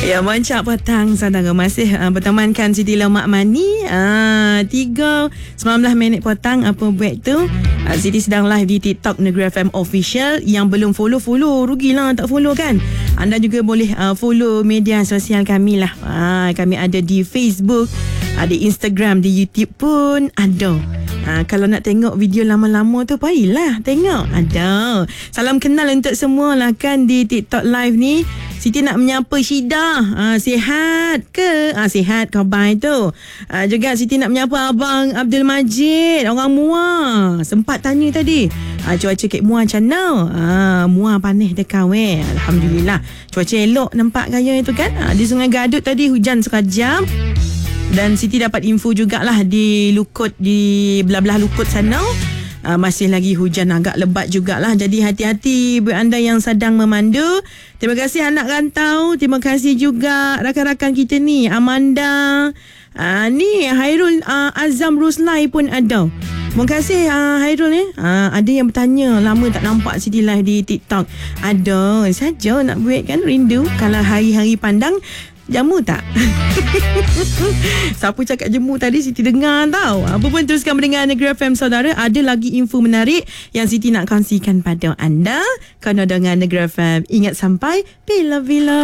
Ya, Moncak petang saudara masih bertemankan Siti Lemak Mani 3:19 petang. Apa buat tu? Siti sedang live di TikTok Negeri FM Official. Yang belum follow rugilah tak follow kan. Anda juga boleh follow media sosial kami lah. Kami ada di Facebook, ada Instagram, di YouTube pun ada. Kalau nak tengok video lama-lama tu, payahlah tengok. Ada. Salam kenal untuk semua lah kan di TikTok live ni. Siti nak menyapa Syida. Sihat ke? Sihat khabar tu. Juga Siti nak menyapa Abang Abdul Majid, orang Muar. Sempat tanya tadi. Cuaca kat Muar macam mana? Muar panas dekat weh. Alhamdulillah. Cuaca elok nampak gaya itu kan. Di Sungai Gadut tadi hujan sekejap. Dan Siti dapat info jugalah di Lukut, di belah-belah Lukut sana. Masih lagi hujan agak lebat jugalah. Jadi hati-hati buat anda yang sedang memandu. Terima kasih anak rantau. Terima kasih juga rakan-rakan kita ni. Amanda. Ni Hairul Azam Ruslai pun ada. Terima kasih Hairul ni. Ada yang bertanya, lama tak nampak Siti live di TikTok. Ada saja nak buat kan, rindu. Kalau hari-hari pandang, jamu tak? Siapa cakap jemu tadi, Siti dengar tau. Apa pun teruskan mendengar Negeri FM saudara. Ada lagi info menarik yang Siti nak kongsikan pada anda. Kena dengar Negeri FM. Ingat sampai bila-bila.